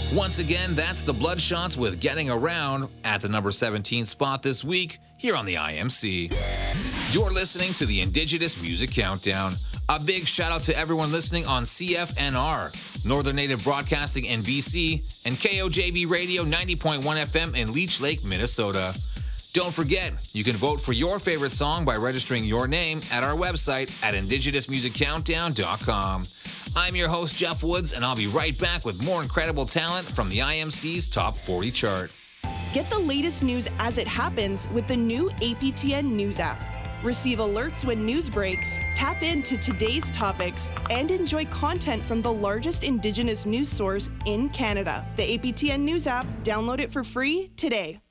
Once again, that's the Bloodshots with Getting Around at the number 17 spot this week here on the IMC. You're listening to the Indigenous Music Countdown. A big shout out to everyone listening on CFNR, Northern Native Broadcasting in BC, and KOJB Radio 90.1 FM in Leech Lake, Minnesota. Don't forget, you can vote for your favorite song by registering your name at our website at indigenousmusiccountdown.com. I'm your host, Jeff Woods, and I'll be right back with more incredible talent from the IMC's Top 40 chart. Get the latest news as it happens with the new APTN News app. Receive alerts when news breaks, tap into today's topics, and enjoy content from the largest Indigenous news source in Canada. The APTN News app, download it for free today.